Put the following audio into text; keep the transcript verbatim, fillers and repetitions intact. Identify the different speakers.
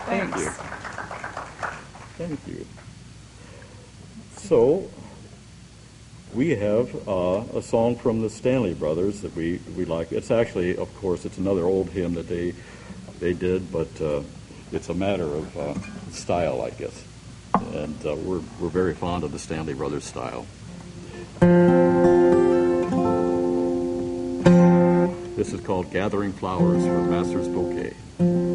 Speaker 1: Thank you.
Speaker 2: Thanks.
Speaker 1: Thank you. So, we have uh, a song from the Stanley Brothers that we, we like. It's actually, of course, it's another old hymn that they they did, but uh, it's a matter of uh, style, I guess. And uh, we're we're very fond of the Stanley Brothers style. This is called Gathering Flowers for Master's Bouquet.